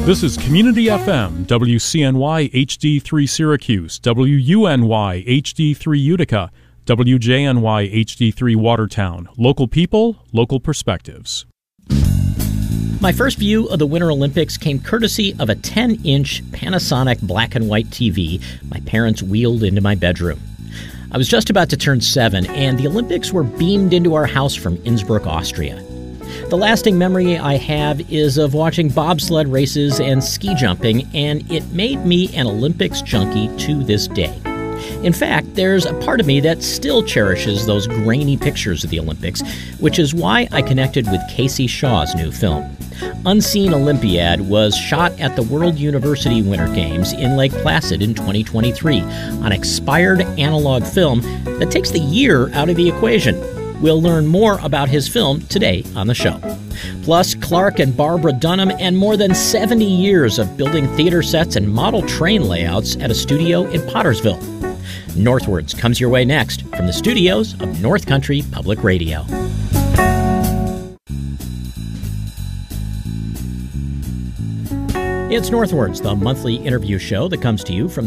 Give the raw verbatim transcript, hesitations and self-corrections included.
This is Community F M, W C N Y H D three Syracuse, W U N Y H D three Utica, W J N Y H D three Watertown. Local people, local perspectives. My first view of the Winter Olympics came courtesy of a ten-inch Panasonic black and white T V my parents wheeled into my bedroom. I was just about to turn seven, and the Olympics were beamed into our house from Innsbruck, Austria. The lasting memory I have is of watching bobsled races and ski jumping, and it made me an Olympics junkie to this day. In fact, there's a part of me that still cherishes those grainy pictures of the Olympics, which is why I connected with Casey Shaw's new film. Unseen Olympiad was shot at the World University Winter Games in Lake Placid in twenty twenty-three on expired analog film that takes the year out of the equation. We'll learn more about his film today on the show. Plus, Clark and Barbara Dunham and more than seventy years of building theater sets and model train layouts at a studio in Pottersville. Northwards comes your way next from the studios of North Country Public Radio. It's Northwards, the monthly interview show that comes to you from